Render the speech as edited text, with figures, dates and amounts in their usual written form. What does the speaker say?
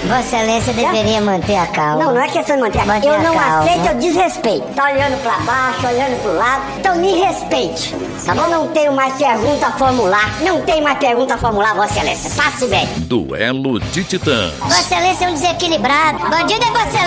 Vossa Excelência deveria manter a calma. Não é questão de manter a calma. Eu não aceito, eu desrespeito. Tá olhando pra baixo, olhando pro lado. Então me respeite. Tá bom? Não tenho mais pergunta a formular. Não tenho mais pergunta a formular, Vossa Excelência. Passe bem. Duelo de Titãs. Vossa Excelência é um desequilibrado. Bandido é Vossa Excelência.